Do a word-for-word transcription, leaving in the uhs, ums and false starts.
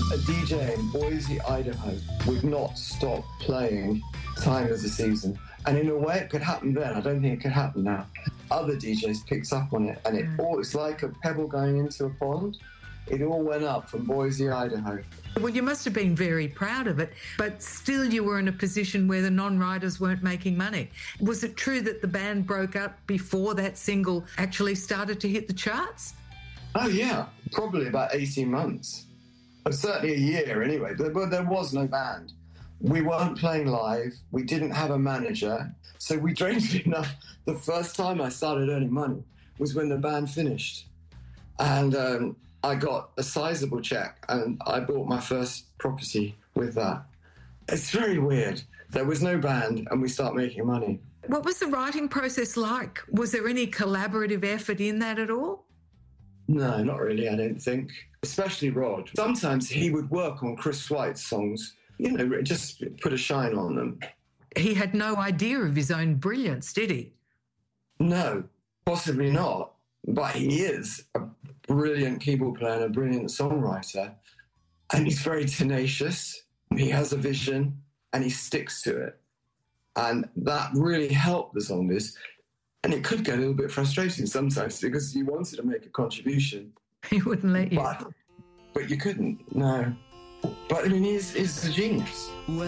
A D J in Boise, Idaho would not stop playing Time of the Season. And in a way it could happen then. I don't think it could happen now. Other D Js picked up on it, and it all, it's like a pebble going into a pond. It all went up from Boise, Idaho. Well, you must have been very proud of it, but still you were in a position where the non-writers weren't making money. Was it true that the band broke up before that single actually started to hit the charts? Oh, yeah, probably about eighteen months. Certainly a year anyway, but there was no band. We weren't playing live. We didn't have a manager. So we, strangely enough, the first time I started earning money was when the band finished. And um, I got a sizable check and I bought my first property with that. It's very weird. There was no band and we start making money. What was the writing process like? Was there any collaborative effort in that at all? No, not really, I don't think. Especially Rod. Sometimes he would work on Chris White's songs, you know, just put a shine on them. He had no idea of his own brilliance, did he? No, possibly not. But he is a brilliant keyboard player and a brilliant songwriter. And he's very tenacious. He has a vision and he sticks to it. And that really helped the Zombies. And it could get a little bit frustrating sometimes because you wanted to make a contribution. He wouldn't let you. But, but you couldn't, no. But, I mean, he's, he's a genius.